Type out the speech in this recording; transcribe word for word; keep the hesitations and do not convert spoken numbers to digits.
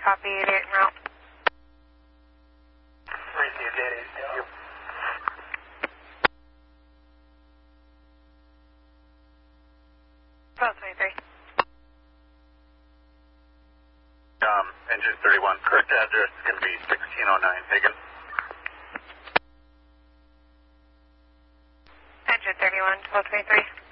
copy, eighty-eight en route. Received eighty-eight, thank you. twelve twenty-three. Um, engine thirty-one, correct address is going to be sixteen oh nine Hagen. Engine thirty-one, twelve twenty-three.